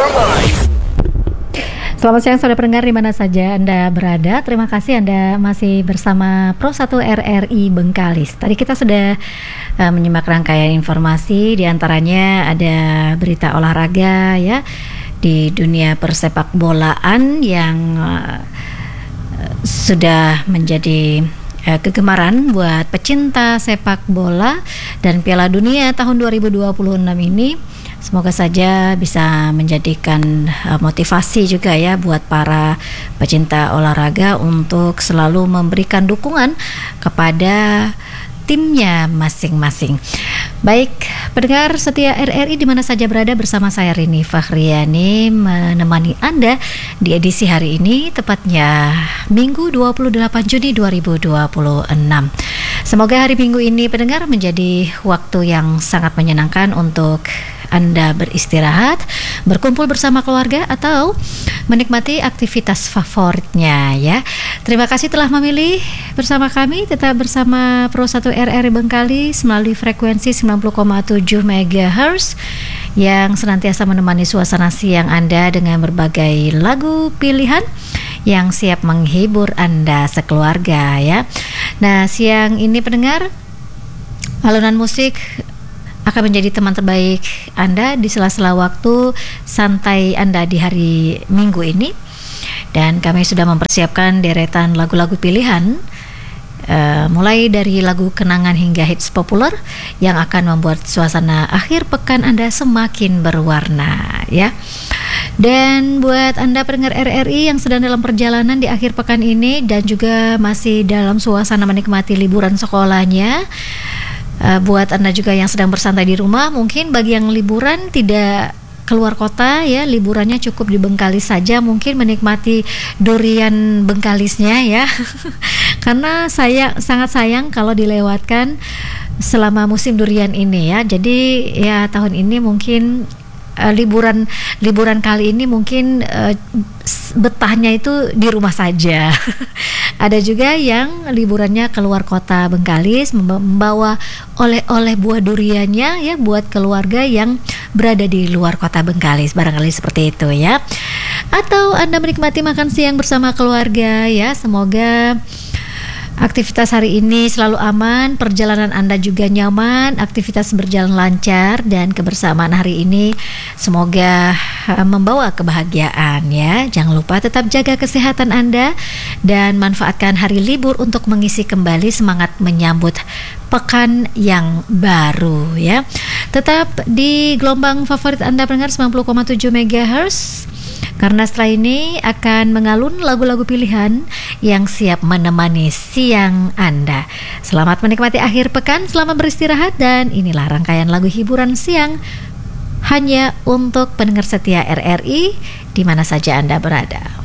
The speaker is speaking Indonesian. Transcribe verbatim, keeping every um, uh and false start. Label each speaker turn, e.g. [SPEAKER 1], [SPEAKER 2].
[SPEAKER 1] your mind.
[SPEAKER 2] Selamat siang saudara pendengar di mana saja Anda berada. Terima kasih Anda masih bersama Pro satu R R I Bengkalis. Tadi kita sudah uh, menyimak rangkaian informasi, di antaranya ada berita olahraga ya di dunia persepak bolaan yang uh, sudah menjadi uh, kegemaran buat pecinta sepak bola, dan Piala Dunia tahun dua ribu dua puluh enam ini semoga saja bisa menjadikan uh, motivasi juga ya buat para pecinta olahraga untuk selalu memberikan dukungan kepada timnya masing-masing. Baik, pendengar setia R R I di mana saja berada, bersama saya Rini Fakhriani menemani Anda di edisi hari ini, tepatnya Minggu dua puluh delapan Juni dua ribu dua puluh enam. Semoga hari Minggu ini pendengar menjadi waktu yang sangat menyenangkan untuk Anda beristirahat, berkumpul bersama keluarga, atau menikmati aktivitas favoritnya ya. Terima kasih telah memilih bersama kami, tetap bersama Pro satu R R I Bengkalis melalui frekuensi sembilan puluh koma tujuh megahertz yang senantiasa menemani suasana siang Anda dengan berbagai lagu pilihan yang siap menghibur Anda sekeluarga ya. Nah, siang ini pendengar, alunan musik akan menjadi teman terbaik Anda di sela-sela waktu santai Anda di hari Minggu ini. Dan kami sudah mempersiapkan deretan lagu-lagu pilihan, uh, mulai dari lagu kenangan hingga hits populer yang akan membuat suasana akhir pekan Anda semakin berwarna ya. Dan buat Anda pendengar R R I yang sedang dalam perjalanan di akhir pekan ini dan juga masih dalam suasana menikmati liburan sekolahnya, Uh, buat Anda juga yang sedang bersantai di rumah, mungkin bagi yang liburan tidak keluar kota ya, liburannya cukup di Bengkalis saja, mungkin menikmati durian Bengkalisnya ya. Karena saya sangat sayang kalau dilewatkan selama musim durian ini ya. Jadi ya tahun ini mungkin uh, liburan liburan kali ini mungkin uh, betahnya itu di rumah saja. Ada juga yang liburannya keluar kota Bengkalis, membawa oleh-oleh buah duriannya ya buat keluarga yang berada di luar kota Bengkalis, barangkali seperti itu ya. Atau Anda menikmati makan siang bersama keluarga ya. Semoga aktivitas hari ini selalu aman, perjalanan Anda juga nyaman, aktivitas berjalan lancar, dan kebersamaan hari ini semoga uh, membawa kebahagiaan ya. Jangan lupa tetap jaga kesehatan Anda dan manfaatkan hari libur untuk mengisi kembali semangat menyambut pekan yang baru ya. Tetap di gelombang favorit Anda pendengar sembilan puluh koma tujuh megahertz, karena setelah ini akan mengalun lagu-lagu pilihan yang siap menemani siang Anda. Selamat menikmati akhir pekan, selamat beristirahat, dan inilah rangkaian lagu hiburan siang hanya untuk pendengar setia R R I di mana saja Anda berada.